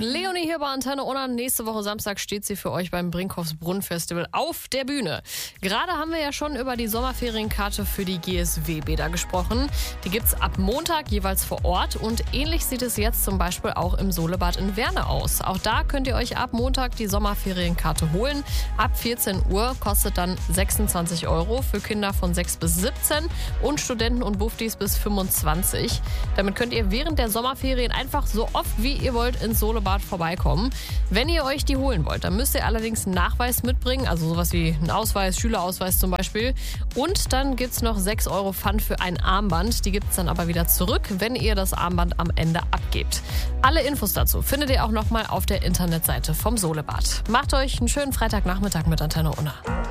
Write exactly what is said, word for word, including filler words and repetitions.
Leonie hier bei Antenne Unna. Nächste Woche Samstag steht sie für euch beim Brinkhoffs Brunnenfestival auf der Bühne. Gerade haben wir ja schon über die Sommerferienkarte für die G S W-Bäder gesprochen. Die gibt's ab Montag jeweils vor Ort und ähnlich sieht es jetzt zum Beispiel auch im Solebad in Werne aus. Auch da könnt ihr euch ab Montag die Sommerferienkarte holen. Ab vierzehn Uhr kostet dann sechsundzwanzig Euro für Kinder von sechs bis siebzehn und Studenten und Buffdies bis fünfundzwanzig. Damit könnt ihr während der Sommerferien einfach so oft wie ihr wollt ins Solebad vorbeikommen. Wenn ihr euch die holen wollt, dann müsst ihr allerdings einen Nachweis mitbringen, also sowas wie einen Ausweis, Schülerausweis zum Beispiel. Und dann gibt's noch sechs Euro Pfand für ein Armband. Die gibt's dann aber wieder zurück, wenn ihr das Armband am Ende abgebt. Alle Infos dazu findet ihr auch nochmal auf der Internetseite vom Solebad. Macht euch einen schönen Freitagnachmittag mit Antenne Unna.